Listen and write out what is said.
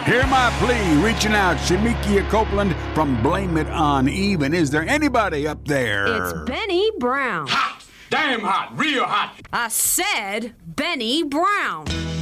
Hear my plea, reaching out, Shemikia Copeland from Blame It On Even. Is there anybody up there? It's Benny Brown. Hot! Damn hot! Real hot! I said Benny Brown.